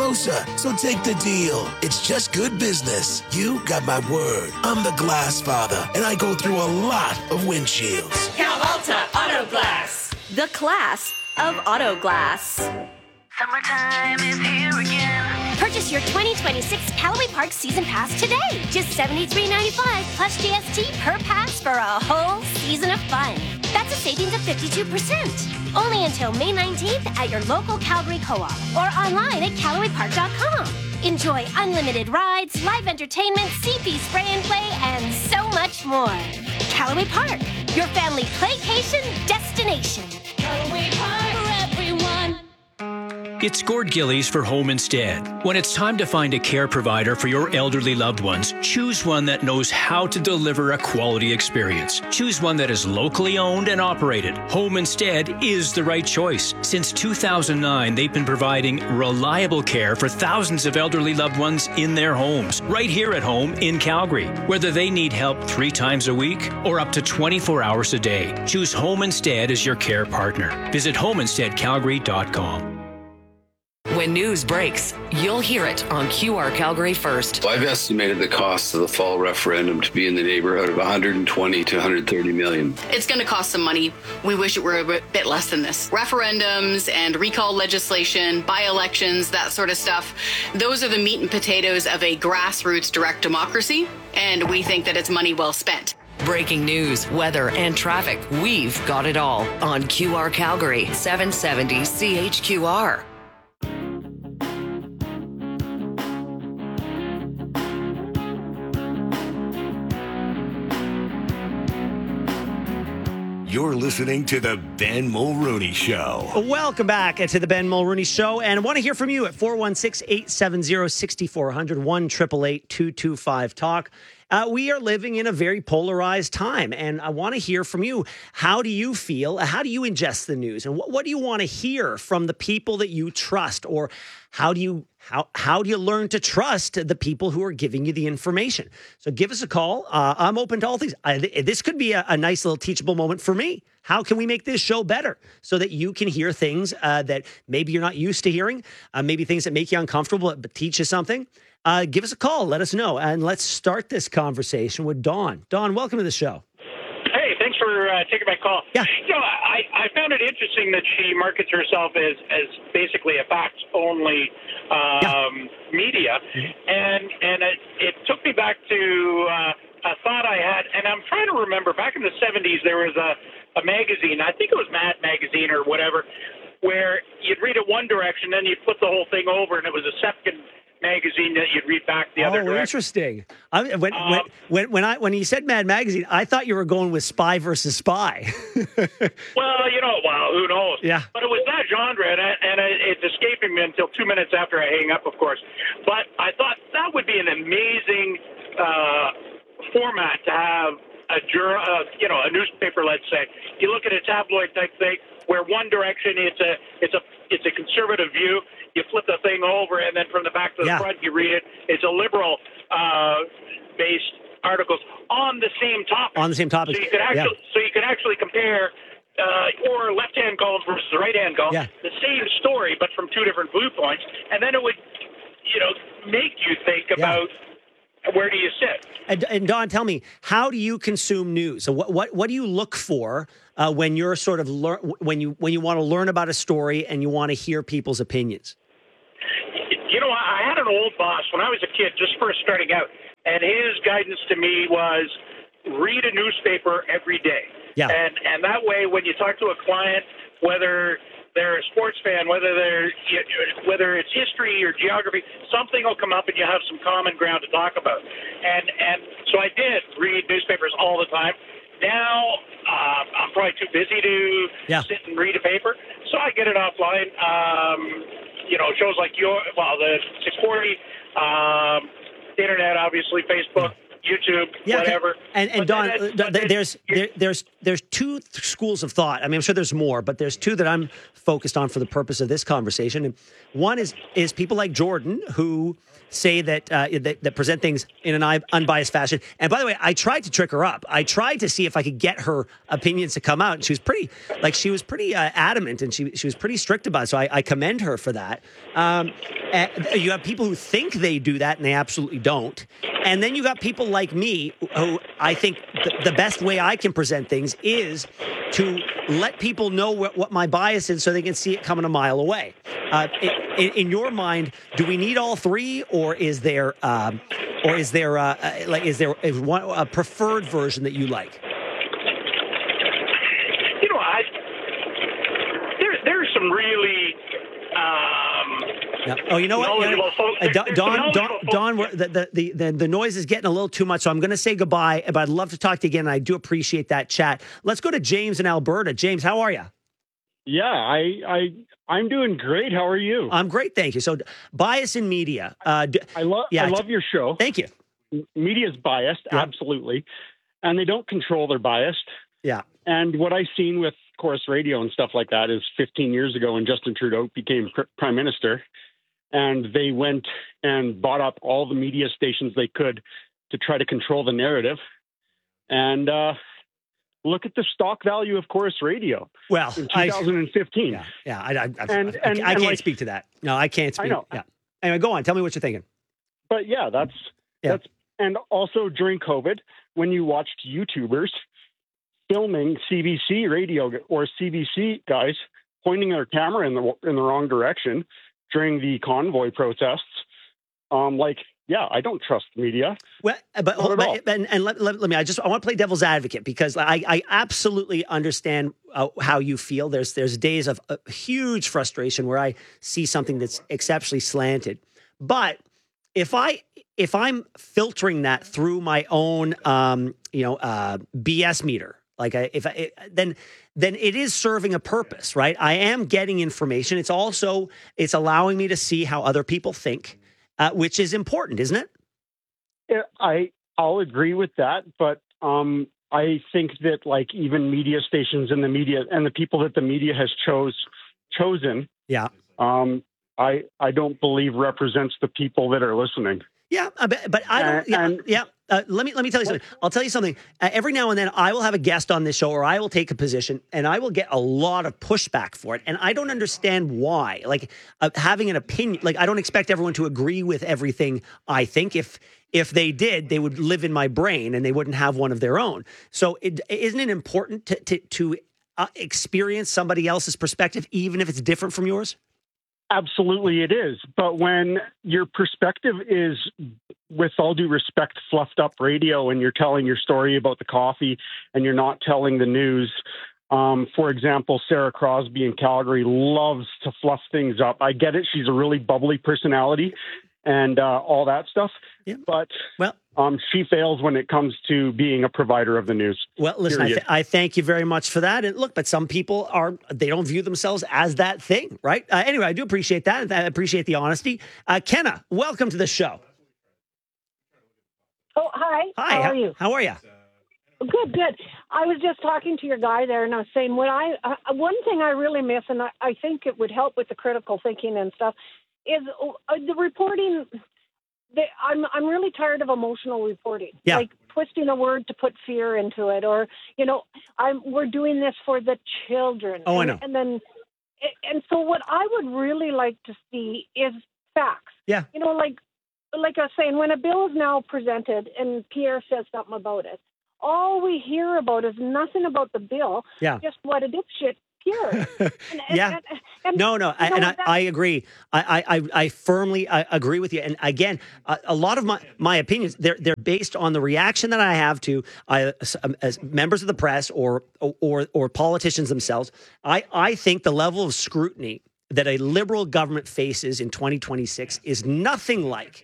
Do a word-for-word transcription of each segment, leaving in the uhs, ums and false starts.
closer, so take the deal. It's just good business. You got my word. I'm the Glass Father, and I go through a lot of windshields. Cal Alta Auto Glass. The class of auto glass. Summertime is here again. Purchase your twenty twenty-six Callaway Park Season Pass today. Just seventy-three ninety-five plus G S T per pass for a whole season of fun. That's a savings of fifty-two percent. Only until May nineteenth at your local Calgary Co-op or online at Callaway Park dot com. Enjoy unlimited rides, live entertainment, C P spray and play, and so much more. Callaway Park, your family playcation destination. Callaway Park for everyone. It's Gord Gillies for Home Instead. When it's time to find a care provider for your elderly loved ones, choose one that knows how to deliver a quality experience. Choose one that is locally owned and operated. Home Instead is the right choice. Since two thousand nine, they've been providing reliable care for thousands of elderly loved ones in their homes, right here at home in Calgary. Whether they need help three times a week or up to twenty-four hours a day, choose Home Instead as your care partner. Visit home instead calgary dot com. When news breaks, you'll hear it on Q R Calgary First. I've estimated the cost of the fall referendum to be in the neighborhood of one hundred twenty to one hundred thirty million. It's going to cost some money. We wish it were a bit less than this. Referendums and recall legislation, by-elections, that sort of stuff, those are the meat and potatoes of a grassroots direct democracy, and we think that it's money well spent. Breaking news, weather, and traffic. We've got it all on Q R Calgary, seven seventy C H Q R. You're listening to The Ben Mulrooney Show. Welcome back to The Ben Mulrooney Show. And I want to hear from you at four one six, eight seven zero, six four zero zero, one eight eight eight, two two five, talk. Uh, we are living in a very polarized time, and I want to hear from you. How do you feel? How do you ingest the news? And what, what do you want to hear from the people that you trust? Or how do you how how do you learn to trust the people who are giving you the information? So give us a call. Uh, I'm open to all things. I, this could be a, a nice little teachable moment for me. How can we make this show better so that you can hear things uh, that maybe you're not used to hearing, uh, maybe things that make you uncomfortable but teach you something? Uh, give us a call. Let us know. And let's start this conversation with Dawn. Dawn, welcome to the show. Hey, thanks for uh, taking my call. Yeah. You know, I, I found it interesting that she markets herself as, as basically a facts-only um, yeah. media. Mm-hmm. And and it, it took me back to uh, a thought I had, and I'm trying to remember, back in the seventies, there was a, a magazine, I think it was Mad Magazine or whatever, where you'd read it one direction, then you'd flip the whole thing over, and it was a second magazine that you'd read back the oh, other direction. Oh, interesting. I, when, um, when, when, when, I, when you said Mad Magazine, I thought you were going with Spy versus Spy. Well, you know, well, who knows? Yeah. But it was that genre, and, I, and I, it's escaping me until two minutes after I hang up, of course. But I thought that would be an amazing uh, format to have a jur- uh, you know, a newspaper, let's say. You look at a tabloid type thing where one direction it's a it's a it's a conservative view. You flip the thing over, and then from the back to the yeah. front, you read it. It's a liberal-based uh, articles on the same topic. On the same topic. So you could actually, yeah. so you could actually compare uh, or left-hand column versus right-hand column, yeah. the same story, but from two different viewpoints, and then it would, you know, make you think about yeah. where do you sit. And, and Dawn, tell me, how do you consume news? So what what what do you look for uh, when you're sort of lear- when you when you want to learn about a story and you want to hear people's opinions? You know, I had an old boss when I was a kid, just first starting out, and his guidance to me was read a newspaper every day. Yeah. And and that way, when you talk to a client, whether they're a sports fan, whether they're whether it's history or geography, something will come up and you have some common ground to talk about. And and so I did read newspapers all the time. Now uh, I'm probably too busy to yeah. sit and read a paper, so I get it offline. Um, you know, shows like your well, the six forty, um, the internet, obviously, Facebook. YouTube, Yeah, whatever. And and But Don, then it- uh, but there- then there's there, there's there's two th- schools of thought. I mean, I'm sure there's more, but there's two that I'm focused on for the purpose of this conversation. And one is is people like Jordan who say that uh, that, that present things in an un- unbiased fashion. And by the way, I tried to trick her up. I tried to see if I could get her opinions to come out, and she was pretty like she was pretty uh, adamant, and she she was pretty strict about it. So I, I commend her for that. Um, and you have people who think they do that, and they absolutely don't. And then you got people like me who I think the, the best way I can present things is to let people know what, what my bias is so they can see it coming a mile away. Uh, in, in your mind, do we need all three, or is there, um, or is there, uh, uh, like, is there is one, a preferred version that you like? You know, I there there's some really. Um, Yeah. Oh, you know what? You know, knowledgeable folks. uh, Don, There's some Don, knowledgeable Don, folks. Don we're- the, the, the, the, the noise is getting a little too much, so I'm going to say goodbye, but I'd love to talk to you again, and I do appreciate that chat. Let's go to James in Alberta. James, how are you? Yeah, I, I, I'm doing great. How are you? I'm great, thank you. So, bias in media. Uh, d- I love, yeah, I love your show. Thank you. Media is biased, Yeah. absolutely, and they don't control their bias. Yeah. And what I've seen with Chorus Radio and stuff like that is fifteen years ago when Justin Trudeau became pr- prime minister, and they went and bought up all the media stations they could to try to control the narrative. And uh, look at the stock value of Chorus Radio. Well, in I- twenty fifteen. Yeah, yeah. I, I, I, And- I, and- I and, can't like- speak to that. No, I can't speak. I know. Yeah. Anyway, go on. Tell me what you're thinking. But yeah, that's Yeah. that's and also during COVID, when you watched YouTubers filming C B C radio or C B C guys pointing their camera in the in the wrong direction during the convoy protests, um, like yeah, I don't trust media. Well, but, Not at all. but and, and let, let, let me. I just I want to play devil's advocate because I, I absolutely understand uh, how you feel. There's there's days of uh, huge frustration where I see something that's exceptionally slanted. But if I if I'm filtering that through my own um, you know uh, B S meter, like I, if I, it, then then it is serving a purpose, right? I am getting information. It's also it's allowing me to see how other people think, uh, which is important, isn't it? Yeah, I I'll agree with that, but um, I think that like even media stations and the media and the people that the media has chose chosen, Yeah. um, I I don't believe represents the people that are listening. Yeah, uh, but, but I don't. Yeah, And- yeah. Uh, let me let me tell you something. I'll tell you something. Uh, every now and then, I will have a guest on this show, or I will take a position, and I will get a lot of pushback for it, and I don't understand why. Like uh, having an opinion, like I don't expect everyone to agree with everything I think. If if they did, they would live in my brain, and they wouldn't have one of their own. So, it, isn't it important to to, to uh, experience somebody else's perspective, even if it's different from yours? Absolutely, it is. But when your perspective is, with all due respect, fluffed up radio, and you're telling your story about the coffee and you're not telling the news. Um, for example, Sarah Crosby in Calgary loves to fluff things up. I get it. She's a really bubbly personality and uh, all that stuff. Yeah. But well, um, she fails when it comes to being a provider of the news. Well, listen, I, Period. th- I thank you very much for that. And look, but some people are, they don't view themselves as that thing, right? Uh, anyway, I do appreciate that. I appreciate the honesty. Uh, Kenna, welcome to the show. Oh, hi. Hi. How are you? How are you? Good, good. I was just talking to your guy there, and I was saying, when I uh, one thing I really miss, and I, I think it would help with the critical thinking and stuff, is uh, the reporting. The, I'm I'm really tired of emotional reporting, Yeah. like twisting a word to put fear into it, or you know, I'm we're doing this for the children. Oh, I and, know. And then, and so what I would really like to see is facts. Yeah. You know, like like I was saying, when a bill is now presented and Pierre says something about it, all we hear about is nothing about the bill, Yeah. just what a dipshit Pierre is. And- and- Yeah. and- and, No, no, you I, know, and I, that- I agree. I, I, I- I firmly uh, agree with you. And again, a, a lot of my, my opinions they're they're based on the reaction that I have to I, as members of the press or or or politicians themselves. I I think the level of scrutiny that a liberal government faces in twenty twenty-six is nothing like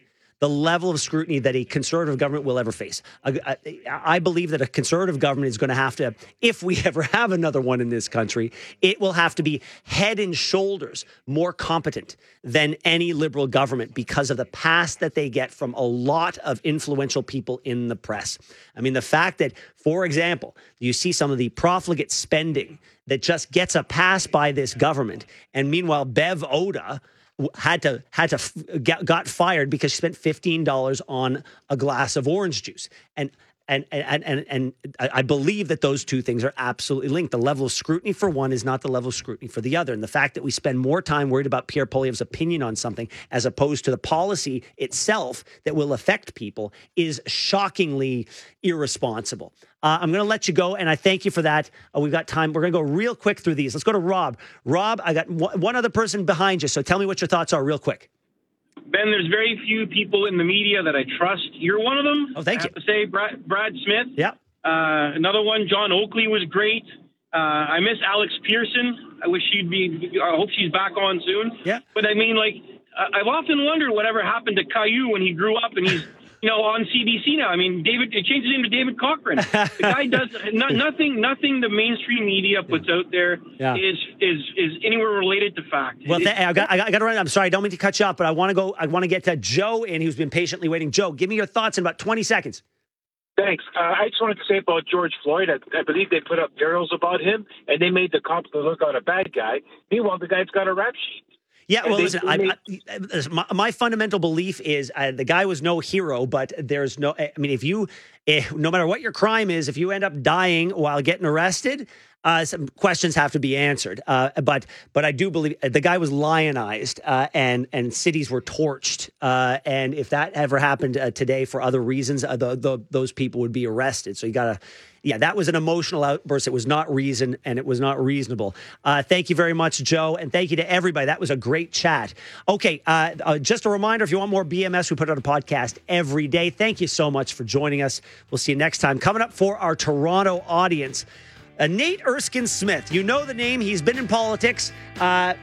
the level of scrutiny that a conservative government will ever face. I, I, I believe that a conservative government is going to have to, if we ever have another one in this country, it will have to be head and shoulders more competent than any liberal government because of the past that they get from a lot of influential people in the press. I mean, the fact that, for example, you see some of the profligate spending that just gets a pass by this government, and meanwhile, Bev Oda had to had to get, got fired because she spent fifteen dollars on a glass of orange juice. And And and and and I believe that those two things are absolutely linked. The level of scrutiny for one is not the level of scrutiny for the other. And the fact that we spend more time worried about Pierre Poilievre's opinion on something as opposed to the policy itself that will affect people is shockingly irresponsible. Uh, I'm going to let you go, and I thank you for that. Uh, we've got time. We're going to go real quick through these. Let's go to Rob. Rob, I got w- one other person behind you, so tell me what your thoughts are real quick. Ben, there's very few people in the media that I trust. You're one of them. Oh, thank I you. have to say, Brad, Brad Smith. Yeah. Uh, another one, John Oakley was great. Uh, I miss Alex Pearson. I wish she'd be, I hope she's back on soon. Yeah. But I mean, like, I've often wondered whatever happened to Caillou when he grew up and he's, you know, on C B C now. I mean, David, it changed his name to David Cochran. The guy does no, nothing, nothing the mainstream media puts out there Yeah. is, is, is anywhere related to fact. Well, It- th- I got, I got, I got to run. I'm sorry, I don't mean to cut you off, but I want to go. I want to get to Joe in, who's been patiently waiting. Joe, give me your thoughts in about twenty seconds. Thanks. Uh, I just wanted to say about George Floyd, I, I believe they put up murals about him, and they made the cops look out a bad guy. Meanwhile, the guy's got a rap sheet. Yeah, And well, they- listen, they I, made- I, my, my fundamental belief is uh, the guy was no hero, but there's no, I mean, if you, if, no matter what your crime is, if you end up dying while getting arrested, uh, some questions have to be answered. Uh, but but I do believe the guy was lionized uh, and and cities were torched. Uh, and if that ever happened uh, today for other reasons, uh, the, the, those people would be arrested. So you got to, yeah, that was an emotional outburst. It was not reason and it was not reasonable. Uh, thank you very much, Joe. And thank you to everybody. That was a great chat. Okay, uh, uh, just a reminder, if you want more B M S, we put out a podcast every day. Thank you so much for joining us. We'll see you next time. Coming up for our Toronto audience, Uh, Nate Erskine Smith. You know the name. He's been in politics, uh,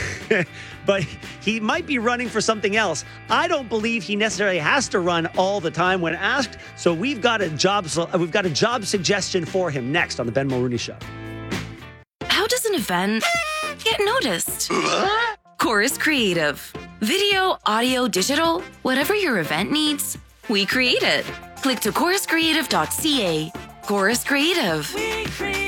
but he might be running for something else. I don't believe he necessarily has to run all the time when asked. So we've got a job. We've got a job suggestion for him next on the Ben Mulrooney Show. How does an event get noticed? Chorus Creative. Video, audio, digital, whatever your event needs, we create it. Click to chorus creative dot c a. Chorus Creative. We create.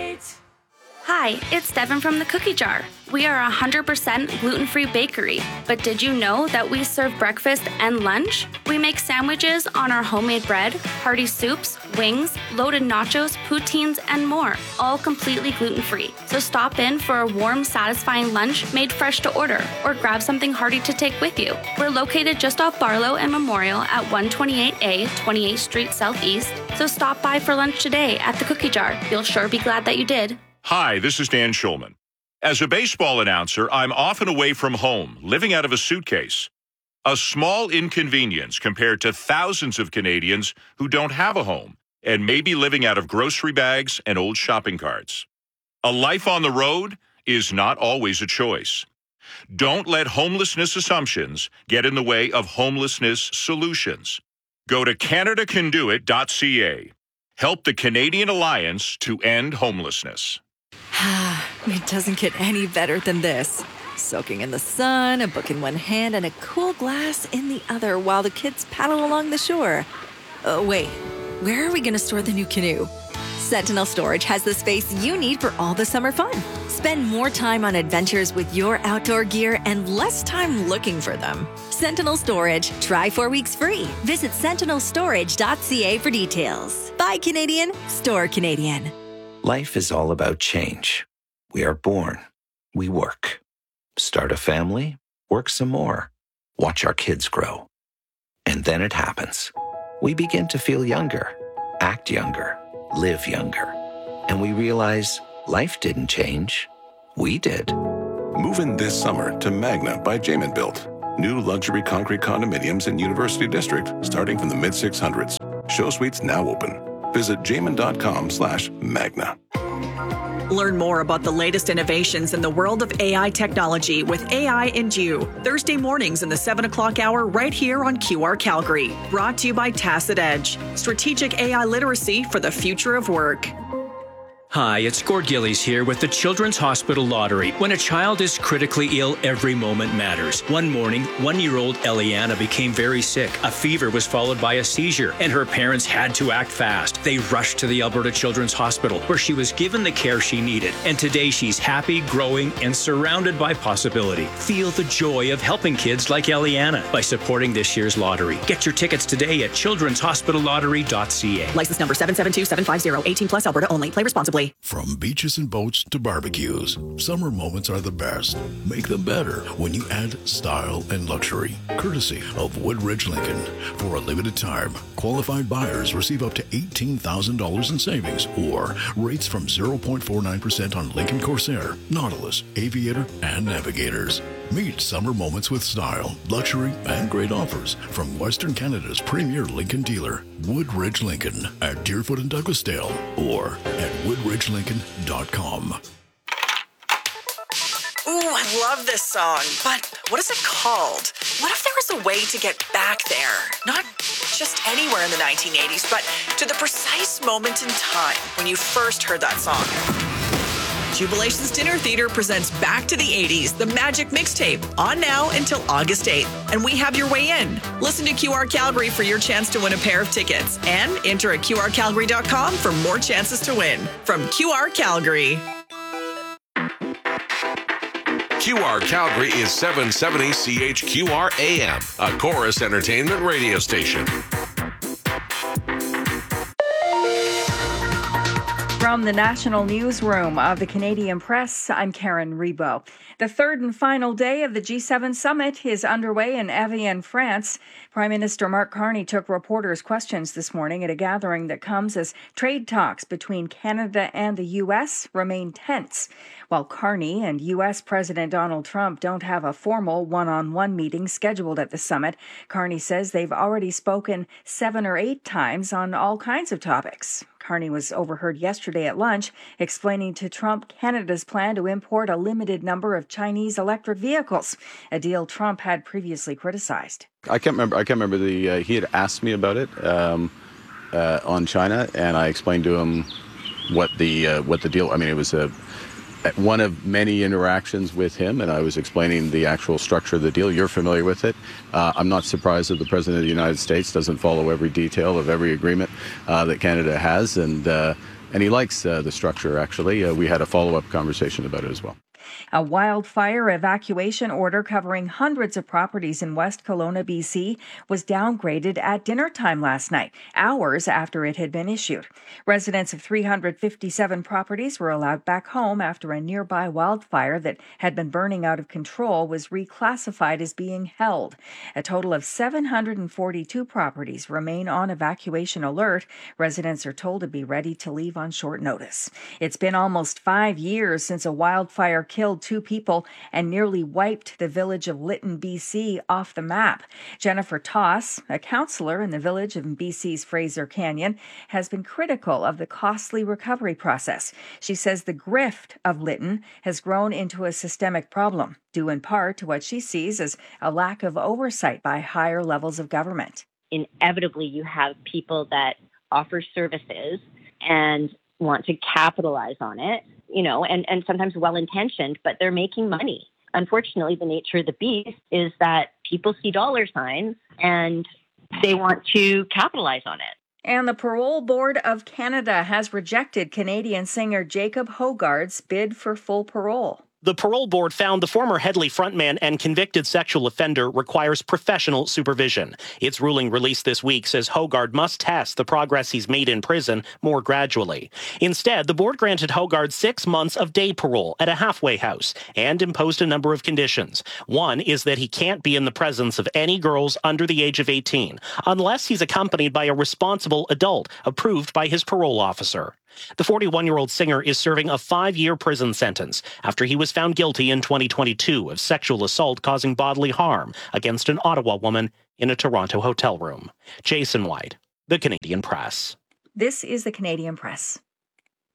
Hi, it's Devin from the Cookie Jar. We are a one hundred percent gluten-free bakery, but did you know that we serve breakfast and lunch? We make sandwiches on our homemade bread, hearty soups, wings, loaded nachos, poutines, and more, all completely gluten-free. So stop in for a warm, satisfying lunch made fresh to order, or grab something hearty to take with you. We're located just off Barlow and Memorial at one twenty-eight A, twenty-eighth Street Southeast, so stop by for lunch today at the Cookie Jar. You'll sure be glad that you did. Hi, this is Dan Schulman. As a baseball announcer, I'm often away from home, living out of a suitcase. A small inconvenience compared to thousands of Canadians who don't have a home and may be living out of grocery bags and old shopping carts. A life on the road is not always a choice. Don't let homelessness assumptions get in the way of homelessness solutions. Go to canada can do it dot c a. Help the Canadian Alliance to end homelessness. It doesn't get any better than this. Soaking in the sun, a book in one hand, and a cool glass in the other while the kids paddle along the shore. Oh, wait, where are we going to store the new canoe? Sentinel Storage has the space you need for all the summer fun. Spend more time on adventures with your outdoor gear and less time looking for them. Sentinel Storage. Try four weeks free. Visit sentinel storage dot c a for details. Buy Canadian, store Canadian. Life is all about change. We are born. We work. Start a family. Work some more. Watch our kids grow. And then it happens. We begin to feel younger, act younger, live younger. And we realize life didn't change. We did. Move in this summer to Magna by Jamin Built. New luxury concrete condominiums in University District starting from the mid six hundreds. Show suites now open. Visit jamin dot com slash magna. Learn more about the latest innovations in the world of A I technology with A I and You, Thursday mornings in the seven o'clock hour right here on Q R Calgary. Brought to you by Tacit Edge, strategic A I literacy for the future of work. Hi, it's Gord Gillies here with the Children's Hospital Lottery. When a child is critically ill, every moment matters. One morning, one-year-old Eliana became very sick. A fever was followed by a seizure, and her parents had to act fast. They rushed to the Alberta Children's Hospital, where she was given the care she needed. And today, she's happy, growing, and surrounded by possibility. Feel the joy of helping kids like Eliana by supporting this year's lottery. Get your tickets today at children's hospital lottery dot c a. License number seven seven two seven five zero, eighteen plus, Alberta only. Play responsibly. From beaches and boats to barbecues, summer moments are the best. Make them better when you add style and luxury, courtesy of Woodridge Lincoln. For a limited time, qualified buyers receive up to eighteen thousand dollars in savings or rates from zero point four nine percent on Lincoln Corsair, Nautilus, Aviator, and Navigators. Meet summer moments with style, luxury, and great offers from Western Canada's premier Lincoln dealer, Woodridge Lincoln, at Deerfoot and Douglasdale, or at woodridge lincoln dot com. Ooh, I love this song, but what is it called? What if there was a way to get back there? Not just anywhere in the nineteen eighties, but to the precise moment in time when you first heard that song. Jubilations Dinner Theatre presents Back to the eighties, the Magic Mixtape, on now until August eighth. And we have your way in. Listen to Q R Calgary for your chance to win a pair of tickets. And enter at q r calgary dot com for more chances to win. From Q R Calgary. Q R Calgary is seven seventy C H Q R A M, a Chorus Entertainment radio station. From the National Newsroom of the Canadian Press, I'm Karen Rebo. The third and final day of the G seven summit is underway in Evian, France. Prime Minister Mark Carney took reporters' questions this morning at a gathering that comes as trade talks between Canada and the U S remain tense. While Carney and U S President Donald Trump don't have a formal one-on-one meeting scheduled at the summit, Carney says they've already spoken seven or eight times on all kinds of topics. Carney was overheard yesterday at lunch explaining to Trump Canada's plan to import a limited number of Chinese electric vehicles, a deal Trump had previously criticized. I can't remember. I can't remember the. Uh, he had asked me about it um, uh, on China, and I explained to him what the uh, what the deal. I mean, it was a one of many interactions with him, and I was explaining the actual structure of the deal. You're familiar with it. Uh, I'm not surprised that the President of the United States doesn't follow every detail of every agreement uh, that Canada has, and uh, and he likes uh, the structure. Actually, uh, we had a follow-up conversation about it as well. A wildfire evacuation order covering hundreds of properties in West Kelowna, B C, was downgraded at dinner time last night, hours after it had been issued. Residents of three hundred fifty-seven properties were allowed back home after a nearby wildfire that had been burning out of control was reclassified as being held. A total of seven hundred forty-two properties remain on evacuation alert. Residents are told to be ready to leave on short notice. It's been almost five years since a wildfire killed two people and nearly wiped the village of Lytton, B C off the map. Jennifer Toss, a councillor in the village of B C's Fraser Canyon, has been critical of the costly recovery process. She says the grift of Lytton has grown into a systemic problem, due in part to what she sees as a lack of oversight by higher levels of government. Inevitably, you have people that offer services and want to capitalize on it, you know, and, and sometimes well-intentioned, but they're making money. Unfortunately, the nature of the beast is that people see dollar signs and they want to capitalize on it. And the Parole Board of Canada has rejected Canadian singer Jacob Hoggard's bid for full parole. The parole board found the former Headley frontman and convicted sexual offender requires professional supervision. Its ruling released this week says Hoggard must test the progress he's made in prison more gradually. Instead, the board granted Hoggard six months of day parole at a halfway house and imposed a number of conditions. One is that he can't be in the presence of any girls under the age of eighteen, unless he's accompanied by a responsible adult approved by his parole officer. The forty-one-year-old singer is serving a five-year prison sentence after he was found guilty in twenty twenty-two of sexual assault causing bodily harm against an Ottawa woman in a Toronto hotel room. Jason White, The Canadian Press. This is The Canadian Press.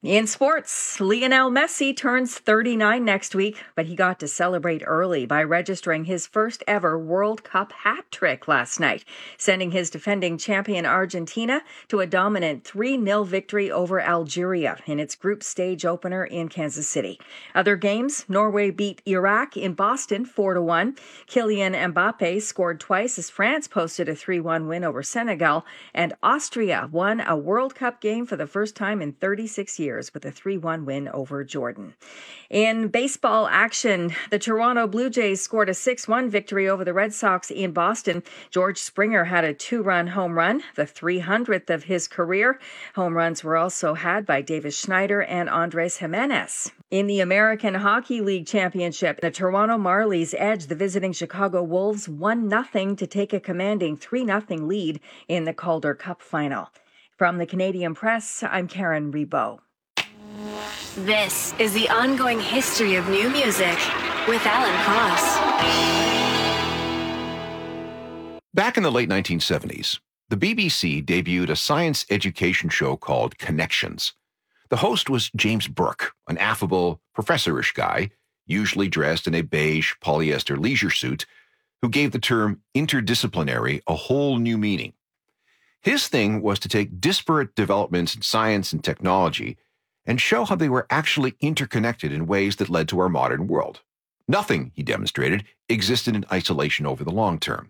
In sports, Lionel Messi turns thirty-nine next week, but he got to celebrate early by registering his first ever World Cup hat trick last night, sending his defending champion Argentina to a dominant three nil victory over Algeria in its group stage opener in Kansas City. Other games, Norway beat Iraq in Boston four to one. Kylian Mbappe scored twice as France posted a three one win over Senegal, and Austria won a World Cup game for the first time in thirty-six years with a three one win over Jordan. In baseball action, the Toronto Blue Jays scored a six one victory over the Red Sox in Boston. George Springer had a two-run home run, the three hundredth of his career. Home runs were also had by Davis Schneider and Andres Jimenez. In the American Hockey League Championship, the Toronto Marlies edged the visiting Chicago Wolves one nothing to take a commanding three nothing lead in the Calder Cup final. From the Canadian Press, I'm Karen Rebo. This is the ongoing history of new music with Alan Cross. Back in the late nineteen seventies, the B B C debuted a science education show called Connections. The host was James Burke, an affable, professorish guy, usually dressed in a beige polyester leisure suit, who gave the term interdisciplinary a whole new meaning. His thing was to take disparate developments in science and technology and show how they were actually interconnected in ways that led to our modern world. Nothing, he demonstrated, existed in isolation over the long term.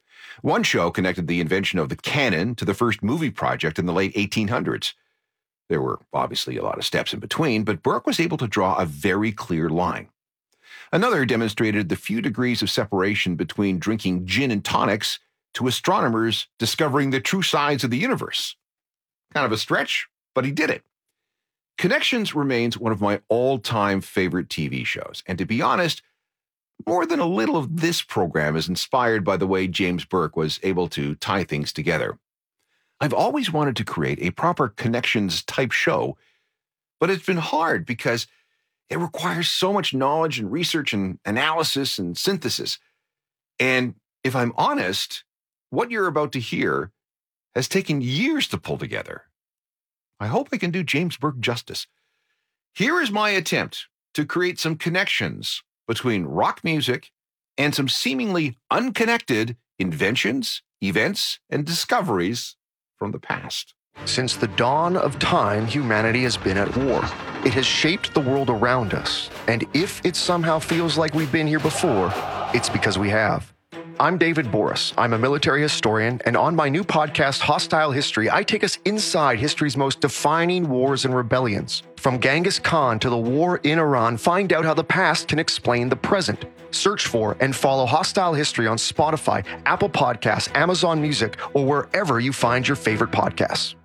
One show connected the invention of the cannon to the first movie project in the late eighteen hundreds. There were obviously a lot of steps in between, but Burke was able to draw a very clear line. Another demonstrated the few degrees of separation between drinking gin and tonics to astronomers discovering the true size of the universe. Kind of a stretch, but he did it. Connections remains one of my all-time favorite T V shows, and to be honest, more than a little of this program is inspired by the way James Burke was able to tie things together. I've always wanted to create a proper Connections-type show, but it's been hard because it requires so much knowledge and research and analysis and synthesis. And if I'm honest, what you're about to hear has taken years to pull together. I hope I can do James Burke justice. Here is my attempt to create some connections between rock music and some seemingly unconnected inventions, events, and discoveries from the past. Since the dawn of time, humanity has been at war. It has shaped the world around us. And if it somehow feels like we've been here before, it's because we have. I'm David Boris. I'm a military historian, and on my new podcast, Hostile History, I take us inside history's most defining wars and rebellions. From Genghis Khan to the war in Iran, find out how the past can explain the present. Search for and follow Hostile History on Spotify, Apple Podcasts, Amazon Music, or wherever you find your favorite podcasts.